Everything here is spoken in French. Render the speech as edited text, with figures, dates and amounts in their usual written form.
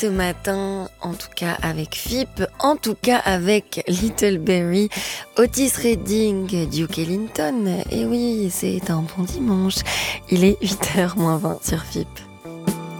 ce matin, en tout cas avec FIP, en tout cas avec Little Berry, Otis Redding, Duke Ellington. Et oui, c'est un bon dimanche. Il est 8h moins 20 sur FIP.